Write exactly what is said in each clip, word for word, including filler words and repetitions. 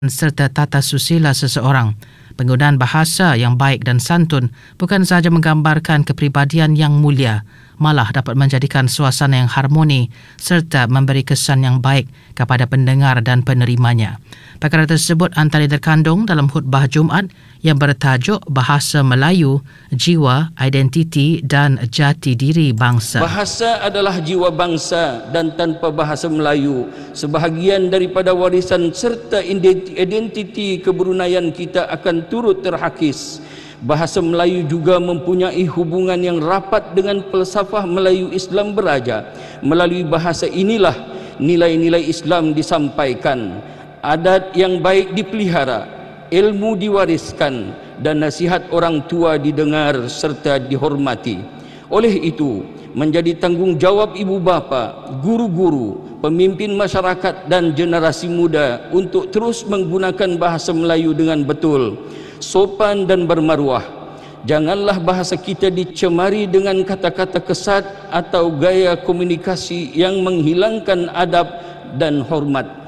serta tata susila seseorang. Penggunaan bahasa yang baik dan santun bukan sahaja menggambarkan kepribadian yang mulia, malah dapat menjadikan suasana yang harmoni serta memberi kesan yang baik kepada pendengar dan penerimanya. Perkara tersebut antara terkandung dalam khutbah Jumaat yang bertajuk Bahasa Melayu, Jiwa, Identiti dan Jati Diri Bangsa. Bahasa adalah jiwa bangsa dan tanpa bahasa Melayu, sebahagian daripada warisan serta identiti kebrunaian kita akan turut terhakis. Bahasa Melayu juga mempunyai hubungan yang rapat dengan falsafah Melayu Islam Beraja. Melalui bahasa inilah nilai-nilai Islam disampaikan, adat yang baik dipelihara, ilmu diwariskan dan nasihat orang tua didengar serta dihormati. Oleh itu, menjadi tanggungjawab ibu bapa, guru-guru, pemimpin masyarakat dan generasi muda untuk terus menggunakan bahasa Melayu dengan betul, sopan dan bermaruah. Janganlah bahasa kita dicemari dengan kata-kata kesat atau gaya komunikasi yang menghilangkan adab dan hormat.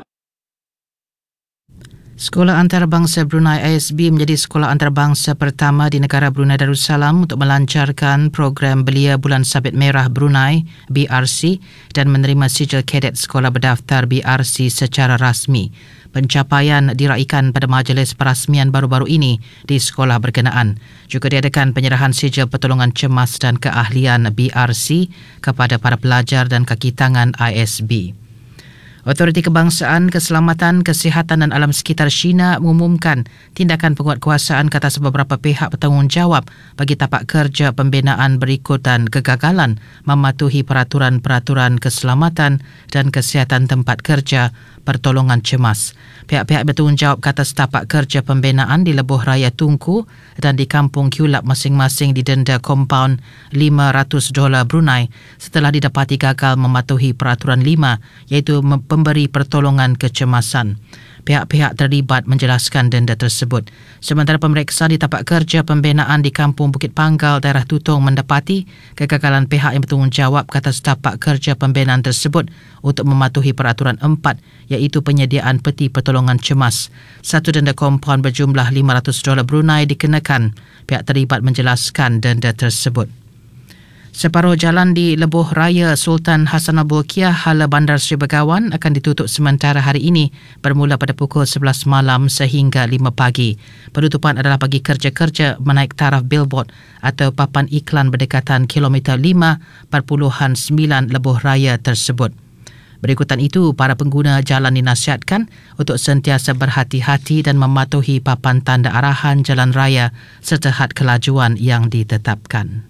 Sekolah Antarabangsa Brunei A S B menjadi sekolah antarabangsa pertama di negara Brunei Darussalam untuk melancarkan program Belia Bulan Sabit Merah Brunei B R C dan menerima sijil kadet sekolah berdaftar B R C secara rasmi. Pencapaian diraikan pada majlis perasmian baru-baru ini di sekolah berkenaan. Juga diadakan penyerahan sijil pertolongan cemas dan keahlian B R C kepada para pelajar dan kaki tangan I S B. Otoriti Kebangsaan, Keselamatan, Kesihatan dan Alam Sekitar China mengumumkan tindakan penguatkuasaan ke atas beberapa pihak bertanggungjawab bagi tapak kerja pembinaan berikut dan kegagalan mematuhi peraturan-peraturan keselamatan dan kesihatan tempat kerja pertolongan cemas. Pihak-pihak bertanggungjawab ke atas tapak kerja pembinaan di Lebuh Raya Tunku dan di Kampung Kiulap masing-masing didenda kompaun lima ratus dolar Brunei setelah didapati gagal mematuhi peraturan lima, iaitu pemberi pertolongan kecemasan. Pihak-pihak terlibat menjelaskan denda tersebut. Sementara pemeriksa di tapak kerja pembinaan di Kampung Bukit Panggal, daerah Tutong mendapati kegagalan pihak yang bertanggungjawab ke atas tapak kerja pembinaan tersebut untuk mematuhi peraturan empat, iaitu penyediaan peti pertolongan cemas. Satu denda kompaun berjumlah lima ratus dolar Brunei dikenakan. Pihak terlibat menjelaskan denda tersebut. Separuh jalan di Lebuh Raya Sultan Hassanal Bolkiah hala Bandar Seri Begawan akan ditutup sementara hari ini bermula pada pukul sebelas malam sehingga lima pagi. Penutupan adalah bagi kerja-kerja menaik taraf billboard atau papan iklan berdekatan kilometer lima perpuluhan sembilan Lebuh Raya tersebut. Berikutan itu, para pengguna jalan dinasihatkan untuk sentiasa berhati-hati dan mematuhi papan tanda arahan jalan raya serta had kelajuan yang ditetapkan.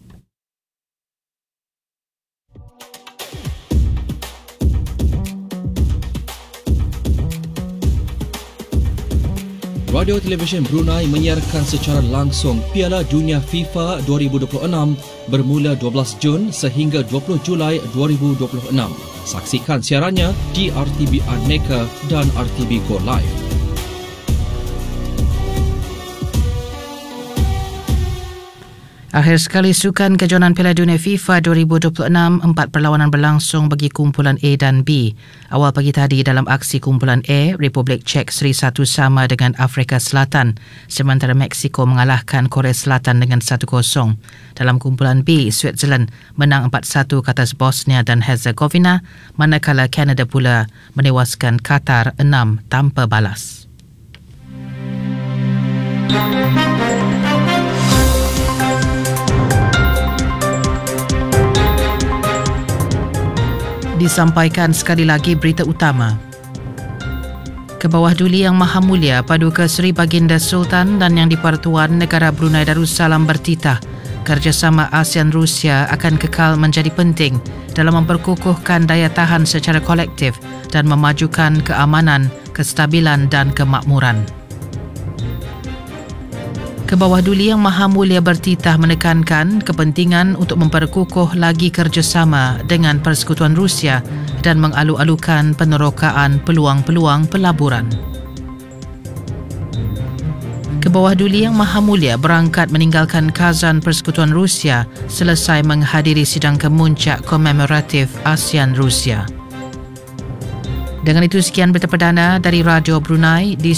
Radio Televisyen Brunei menyiarkan secara langsung Piala Dunia FIFA dua ribu dua puluh enam bermula dua belas Jun sehingga dua puluh Julai dua ribu dua puluh enam. Saksikan siarannya di R T B Aneka dan R T B Go Live. Akhir sekali, sukan kejohanan Piala Dunia FIFA dua ribu dua puluh enam, empat perlawanan berlangsung bagi kumpulan A dan B. Awal pagi tadi dalam aksi kumpulan A, Republik Czech seri satu sama dengan Afrika Selatan, sementara Meksiko mengalahkan Korea Selatan dengan satu kosong. Dalam kumpulan B, Switzerland menang empat satu ke atas Bosnia dan Herzegovina, manakala Kanada pula menewaskan Qatar enam tanpa balas. Disampaikan sekali lagi berita utama. Kebawah Duli Yang Maha Mulia Paduka Seri Baginda Sultan dan Yang di-Pertuan Negara Brunei Darussalam bertitah kerjasama ASEAN-Rusia akan kekal menjadi penting dalam memperkukuhkan daya tahan secara kolektif dan memajukan keamanan, kestabilan dan kemakmuran. Kebawah Duli Yang Maha Mulia bertitah menekankan kepentingan untuk memperkukuh lagi kerjasama dengan Persekutuan Rusia dan mengalu-alukan penerokaan peluang-peluang pelaburan. Kebawah Duli Yang Maha Mulia berangkat meninggalkan Kazan Persekutuan Rusia selesai menghadiri sidang kemuncak komemoratif ASEAN Rusia. Dengan itu, sekian berita perdana dari Radio Brunei di